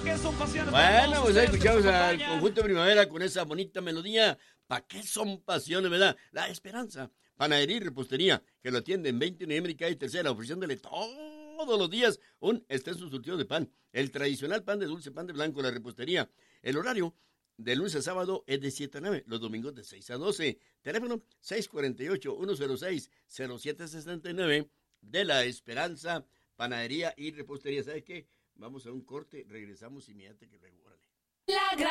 qué son pasiones? Bueno, pues ahí Ustedes que escuchamos nos al acompañan. conjunto Primavera con esa bonita melodía. ¿Para qué son pasiones, verdad? La Esperanza, panadería y repostería, que lo atienden 20 de noviembre y calle Tercera, ofreciéndole todos los días un extenso surtido de pan. El tradicional pan de dulce, pan de blanco, la repostería. El horario de lunes a sábado es de 7 a 9, los domingos de 6 a 12. Teléfono 648-106-0769 de La Esperanza, panadería y repostería. ¿Sabe qué? Vamos a un corte, regresamos inmediatamente que regórale. La gran